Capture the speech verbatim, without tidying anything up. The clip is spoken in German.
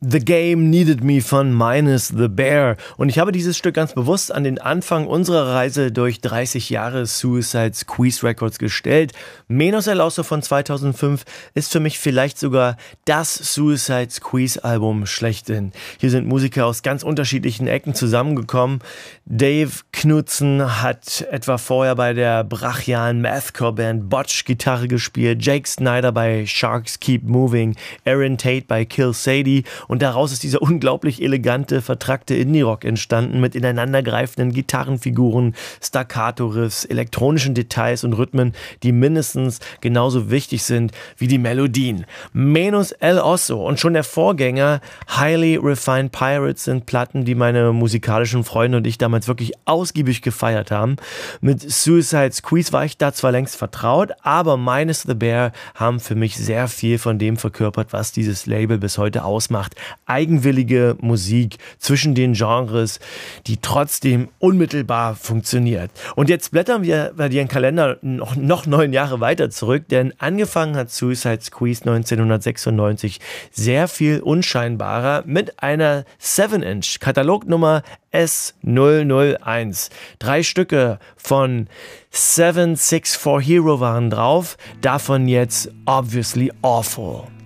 The Game Needed Me von Minus the Bear. Und ich habe dieses Stück ganz bewusst an den Anfang unserer Reise durch dreißig Jahre Suicide Squeeze Records gestellt. Menos El Oso von zweitausendfünf ist für mich vielleicht sogar das Suicide Squeeze Album schlechthin. Hier sind Musiker aus ganz unterschiedlichen Ecken zusammengekommen. Dave Knudsen hat etwa vorher bei der brachialen Mathcore-Band Botch Gitarre gespielt, Jake Snyder bei Sharks Keep Moving, Aaron Tate bei Kill Sadie. Und daraus ist dieser unglaublich elegante, vertrackte Indie-Rock entstanden mit ineinandergreifenden Gitarrenfiguren, Staccato-Riffs, elektronischen Details und Rhythmen, die mindestens genauso wichtig sind wie die Melodien. Menos El Oso und schon der Vorgänger Highly Refined Pirates sind Platten, die meine musikalischen Freunde und ich damals wirklich ausgiebig gefeiert haben. Mit Suicide Squeeze war ich da zwar längst vertraut, aber Minus the Bear haben für mich sehr viel von dem verkörpert, was dieses Label bis heute ausmacht. Eigenwillige Musik zwischen den Genres, die trotzdem unmittelbar funktioniert. Und jetzt blättern wir bei ihren Kalender noch, noch neun Jahre weiter zurück, denn angefangen hat Suicide Squeeze neunzehnhundertsechsundneunzig sehr viel unscheinbarer mit einer seven inch Katalognummer S null null eins. Drei Stücke von seven six four Hero waren drauf, davon jetzt Obviously Awful.